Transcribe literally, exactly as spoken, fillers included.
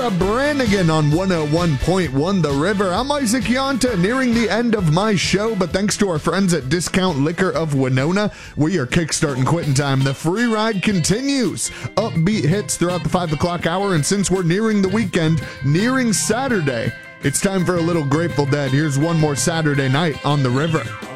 Laura Branigan on one oh one point one The River. I'm Isaac Yonta, nearing the end of my show, but thanks to our friends at Discount Liquor of Winona, we are kickstarting quitting time. The free ride continues. Upbeat hits throughout the five o'clock hour, and since we're nearing the weekend, nearing Saturday, it's time for a little Grateful Dead. Here's one more Saturday night on The River.